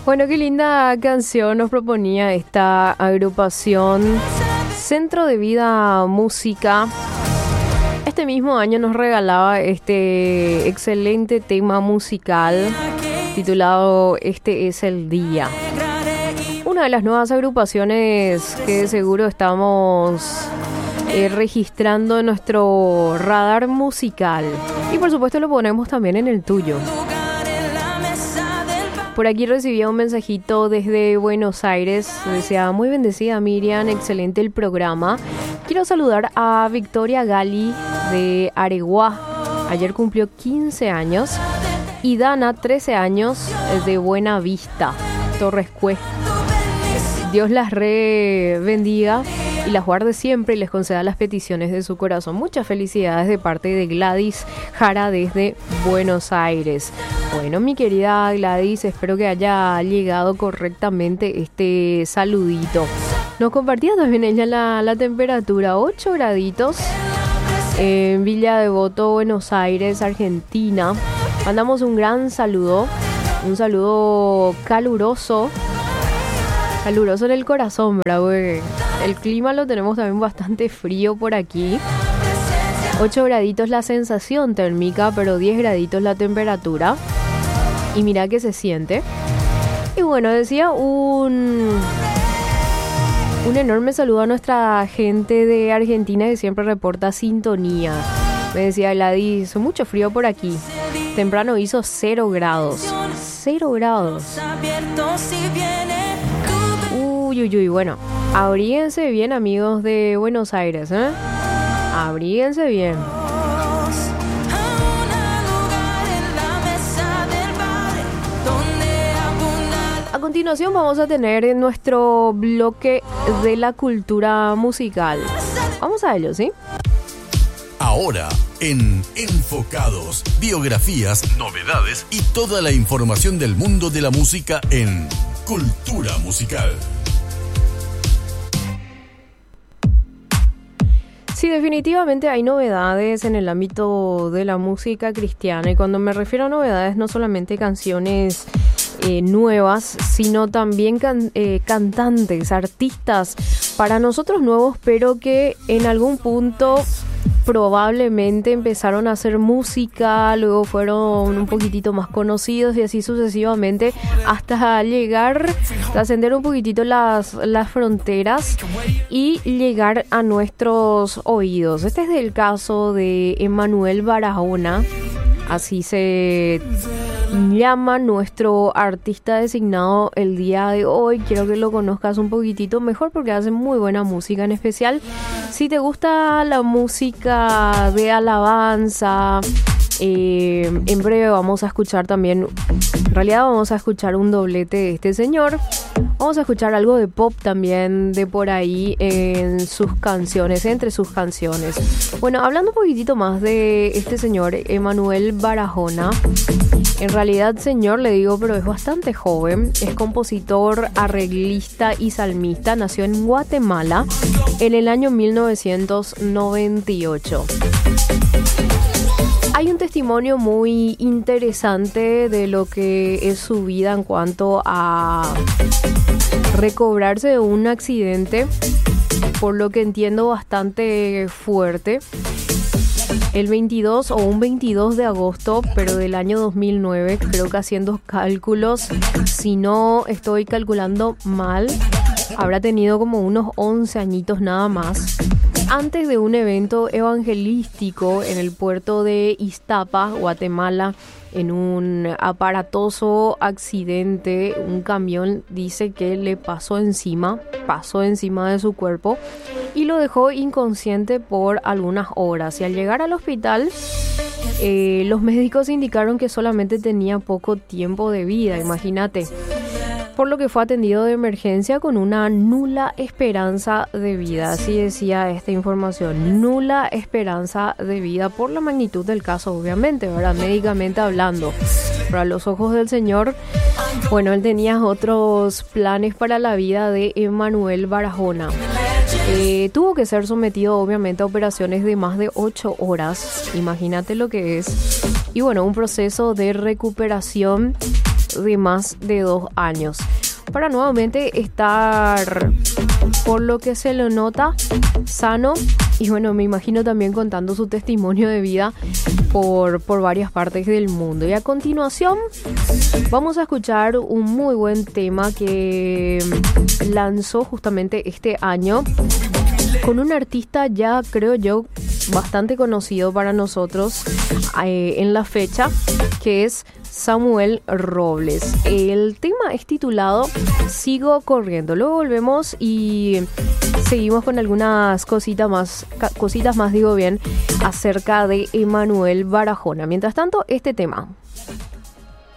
Bueno, qué linda canción nos proponía esta agrupación Centro de Vida Música. Este mismo año nos regalaba este excelente tema musical titulado Este es el Día. Una de las nuevas agrupaciones que de seguro estamos registrando en nuestro radar musical. Y por supuesto lo ponemos también en el tuyo. Por aquí recibía un mensajito desde Buenos Aires. Decía, muy bendecida Miriam, excelente el programa. Quiero saludar a Victoria Gali de Areguá. Ayer cumplió 15 años. Y Dana, 13 años, de Buena Vista, Torres Cue. Dios las bendiga y las guarde siempre y les conceda las peticiones de su corazón. Muchas felicidades de parte de Gladys Jara desde Buenos Aires. Bueno, mi querida Gladys, espero que haya llegado correctamente este saludito. Nos compartía también ella la temperatura, 8 graditos en Villa Devoto, Buenos Aires, Argentina. Mandamos un gran saludo, un saludo caluroso en el corazón, bravo. El clima lo tenemos también bastante frío por aquí. 8 graditos la sensación térmica, pero 10 graditos la temperatura. Y mira que se siente. Y bueno, decía un enorme saludo a nuestra gente de Argentina que siempre reporta sintonía. Me decía Gladys, mucho frío por aquí. Temprano hizo 0 grados. 0 grados. Uy, bueno. Abríguense bien, amigos de Buenos Aires, ¿eh? Abríguense bien. A continuación vamos a tener nuestro bloque de la cultura musical. Vamos a ello, ¿sí? Ahora, en Enfocados, biografías, novedades y toda la información del mundo de la música en Cultura Musical. Sí, definitivamente hay novedades en el ámbito de la música cristiana. Y cuando me refiero a novedades, no solamente canciones nuevas, sino también cantantes, artistas para nosotros nuevos, pero que en algún punto probablemente empezaron a hacer música, luego fueron un poquitito más conocidos y así sucesivamente hasta llegar, trascender un poquitito las fronteras y llegar a nuestros oídos. Este es el caso de Emanuel Barahona, así se llama nuestro artista designado el día de hoy. Quiero que lo conozcas un poquitito mejor porque hace muy buena música, en especial si te gusta la música de alabanza. En breve vamos a escuchar también, en realidad vamos a escuchar un doblete de este señor. Vamos a escuchar algo de pop también de por ahí en sus canciones, entre sus canciones. Bueno, hablando un poquitito más de este señor, Emanuel Barahona. En realidad, señor, le digo, pero es bastante joven. Es compositor, arreglista y salmista. Nació en Guatemala en el año 1998. Hay un testimonio muy interesante de lo que es su vida en cuanto a recobrarse de un accidente, por lo que entiendo bastante fuerte. El 22 o un 22 de agosto, pero del año 2009, creo que haciendo cálculos, si no estoy calculando mal, habrá tenido como unos 11 añitos nada más. Antes de un evento evangelístico en el puerto de Iztapa, Guatemala, en un aparatoso accidente, un camión dice que le pasó encima de su cuerpo y lo dejó inconsciente por algunas horas. Y al llegar al hospital, los médicos indicaron que solamente tenía poco tiempo de vida, imagínate. Por lo que fue atendido de emergencia con una nula esperanza de vida. Así decía esta información, nula esperanza de vida por la magnitud del caso, obviamente, ¿verdad? Médicamente hablando. Pero a los ojos del Señor, bueno, él tenía otros planes para la vida de Emanuel Barahona. Tuvo que ser sometido, obviamente, a operaciones de más de 8 horas. Imagínate lo que es. Y bueno, un proceso de recuperación de más de 2 años, para nuevamente estar, por lo que se lo nota, sano. Y bueno, me imagino también contando su testimonio de vida por varias partes del mundo. Y a continuación vamos a escuchar un muy buen tema que lanzó justamente este año con un artista ya, creo yo, bastante conocido para nosotros en la fecha, que es Samuel Robles. El tema es titulado Sigo Corriendo. Luego volvemos y seguimos con algunas cositas más, acerca de Emanuel Barahona. Mientras tanto, este tema.